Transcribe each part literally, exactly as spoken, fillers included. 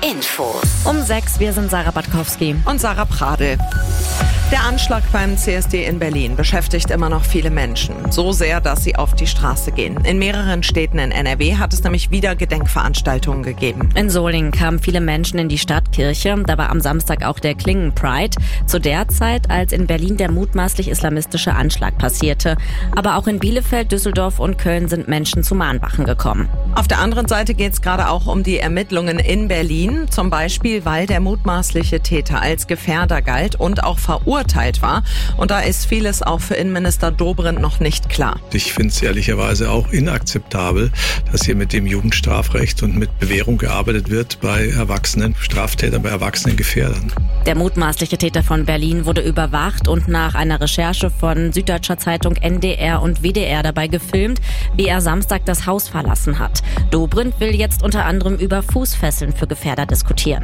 Infos. Um sechs, wir sind Sarah Batkowski. Und Sarah Pradel. Der Anschlag beim C S D in Berlin beschäftigt immer noch viele Menschen. So sehr, dass sie auf die Straße gehen. In mehreren Städten in N R W hat es nämlich wieder Gedenkveranstaltungen gegeben. In Solingen kamen viele Menschen in die Stadtkirche. Da war am Samstag auch der Klingen-Pride. Zu der Zeit, als in Berlin der mutmaßlich islamistische Anschlag passierte. Aber auch in Bielefeld, Düsseldorf und Köln sind Menschen zu Mahnwachen gekommen. Auf der anderen Seite geht es gerade auch um die Ermittlungen in Berlin. Zum Beispiel, weil der mutmaßliche Täter als Gefährder galt und auch verurteilt war. Und da ist vieles auch für Innenminister Dobrindt noch nicht klar. Ich finde es ehrlicherweise auch inakzeptabel, dass hier mit dem Jugendstrafrecht und mit Bewährung gearbeitet wird bei erwachsenen Straftätern, bei erwachsenen Gefährdern. Der mutmaßliche Täter von Berlin wurde überwacht und nach einer Recherche von Süddeutscher Zeitung, N D R und W D R dabei gefilmt, wie er Samstag das Haus verlassen hat. Dobrindt will jetzt unter anderem über Fußfesseln für Gefährder diskutieren.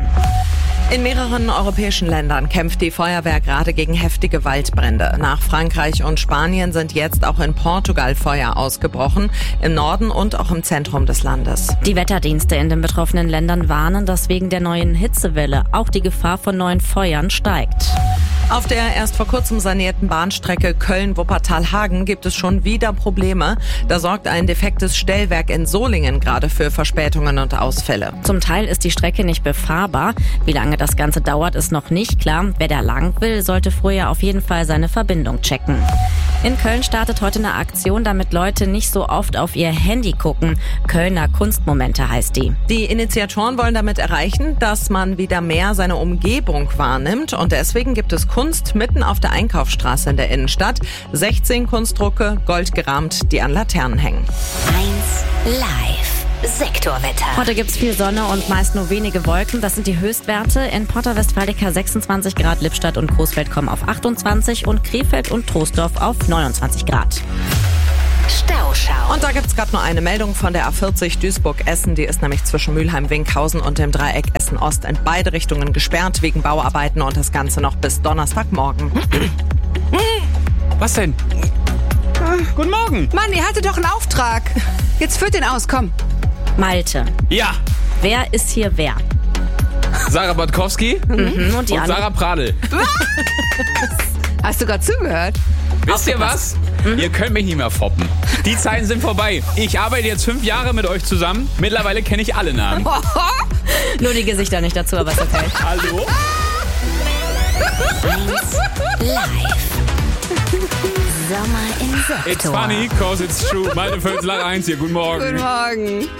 In mehreren europäischen Ländern kämpft die Feuerwehr gerade gegen heftige Waldbrände. Nach Frankreich und Spanien sind jetzt auch in Portugal Feuer ausgebrochen, im Norden und auch im Zentrum des Landes. Die Wetterdienste in den betroffenen Ländern warnen, dass wegen der neuen Hitzewelle auch die Gefahr von neuen Feuern steigt. Auf der erst vor kurzem sanierten Bahnstrecke Köln-Wuppertal-Hagen gibt es schon wieder Probleme. Da sorgt ein defektes Stellwerk in Solingen gerade für Verspätungen und Ausfälle. Zum Teil ist die Strecke nicht befahrbar. Wie lange das Ganze dauert, ist noch nicht klar. Wer da lang will, sollte vorher auf jeden Fall seine Verbindung checken. In Köln startet heute eine Aktion, damit Leute nicht so oft auf ihr Handy gucken. Kölner Kunstmomente heißt die. Die Initiatoren wollen damit erreichen, dass man wieder mehr seine Umgebung wahrnimmt. Und deswegen gibt es Kunst mitten auf der Einkaufsstraße in der Innenstadt. sechzehn Kunstdrucke, goldgerahmt, die an Laternen hängen. eins Live. Sektorwetter. Heute gibt's viel Sonne und meist nur wenige Wolken. Das sind die Höchstwerte. In Porta Westfalica sechsundzwanzig Grad, Lippstadt und Coesfeld kommen auf achtundzwanzig und Krefeld und Troisdorf auf neunundzwanzig Grad. Stauschau. Und da gibt's gerade nur eine Meldung von der A vierzig Duisburg-Essen. Die ist nämlich zwischen Mülheim-Winkhausen und dem Dreieck Essen-Ost in beide Richtungen gesperrt wegen Bauarbeiten und das Ganze noch bis Donnerstagmorgen. Was denn? Guten Morgen. Mann, ihr hattet doch einen Auftrag. Jetzt führt den aus, komm. Malte, Ja, wer ist hier wer? Sarah Batkowski Mhm, und die und anderen? Sarah Pradel. Hast du gerade zugehört? Wisst ihr was? Ihr könnt mich nicht mehr foppen. Die Zeiten sind vorbei. Ich arbeite jetzt fünf Jahre mit euch zusammen. Mittlerweile kenne ich alle Namen. Nur die Gesichter nicht dazu, aber ist okay. Hallo? eins Live. Sommer im Sektor. It's funny, cause it's true. Meine Völzler eins hier. Guten Morgen. Guten Morgen.